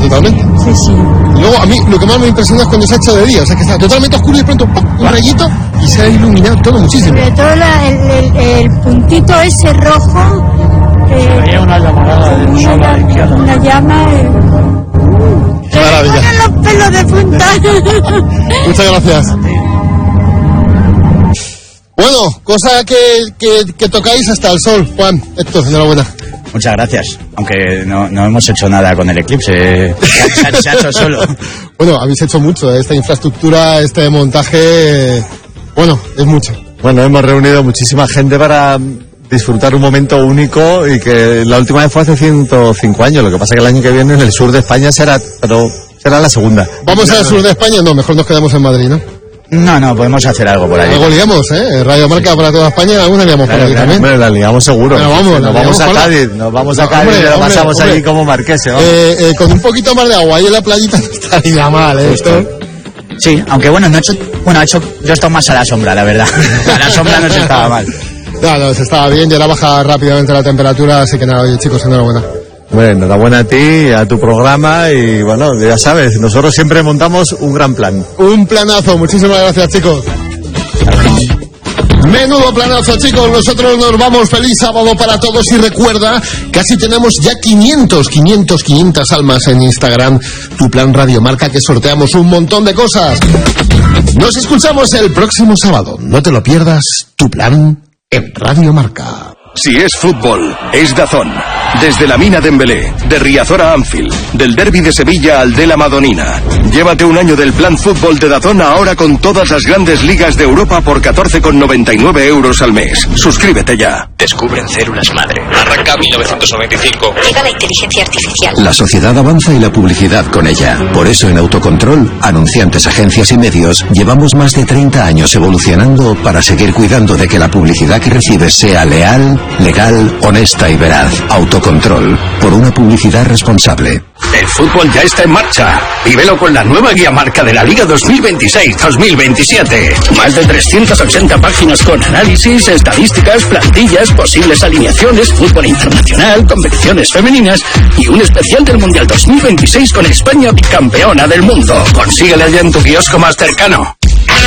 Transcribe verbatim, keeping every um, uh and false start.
totalmente. Sí, sí. Y luego a mí lo que más me impresiona es cuando se ha hecho de día, o sea que está totalmente oscuro y de pronto ¡pum! Un rayito y se ha iluminado todo muchísimo. Sobre todo la, el, el, el puntito ese rojo. Eh, Había una llamarada del sol a la izquierda. Una llama. Eh, Qué maravilla. Me ponen los pelos de punta. Muchas gracias. Bueno, cosa que, que, que tocáis hasta el sol, Juan. Héctor, enhorabuena. Muchas gracias, aunque no, no hemos hecho nada con el eclipse, se, se ha hecho solo. Bueno, habéis hecho mucho, esta infraestructura, este montaje, bueno, es mucho. Bueno, hemos reunido muchísima gente para disfrutar un momento único y que la última vez fue hace ciento cinco años, lo que pasa que el año que viene en el sur de España será, pero será la segunda. ¿Vamos al sur de España? No, mejor nos quedamos en Madrid, ¿no? No, no, podemos hacer algo por ahí. Algo liamos, ¿eh? Radio Marca para toda España, alguna liamos claro, por ahí claro, también. Hombre, la liamos seguro. Pero vamos, nos vamos a Cádiz, nos vamos a Cádiz y lo pasamos allí como marqueses. Eh, eh, con un poquito más de agua ahí en la playita no estaría mal, ¿eh? Esto... Sí, aunque bueno, no he hecho, bueno, he hecho, yo he estado más a la sombra, la verdad. A la sombra no se estaba mal. No, no, se estaba bien, ya era baja rápidamente la temperatura, así que nada, oye chicos, enhorabuena. Bueno, enhorabuena a ti, a tu programa y bueno, ya sabes, nosotros siempre montamos un gran plan. Un planazo, muchísimas gracias chicos. Menudo planazo chicos, nosotros nos vamos, feliz sábado para todos y recuerda, casi tenemos ya quinientos, quinientos, quinientas almas en Instagram, Tu Plan Radio Marca, que sorteamos un montón de cosas. Nos escuchamos el próximo sábado, no te lo pierdas, Tu Plan en Radio Marca. Si es fútbol, es DAZN. Desde la Mina de Embelé, de Riazor a Anfield, del Derbi de Sevilla al de la Madonina. Llévate un año del plan fútbol de DAZN ahora con todas las grandes ligas de Europa por catorce con noventa y nueve euros al mes. Suscríbete ya. Descubren células madre. Arranca mil novecientos noventa y cinco. Llega la inteligencia artificial. La sociedad avanza y la publicidad con ella. Por eso en Autocontrol, anunciantes, agencias y medios, llevamos más de treinta años evolucionando para seguir cuidando de que la publicidad que recibes sea leal, legal, honesta y veraz. Autocontrol, por una publicidad responsable. El fútbol ya está en marcha. Vívelo con la nueva guía marca de la Liga dos mil veintiséis dos mil veintisiete. Más de trescientas ochenta páginas con análisis, estadísticas, plantillas, posibles alineaciones, fútbol internacional, competiciones femeninas y un especial del Mundial dos mil veintiséis con España bicampeona del mundo. Consíguela ya en tu kiosco más cercano.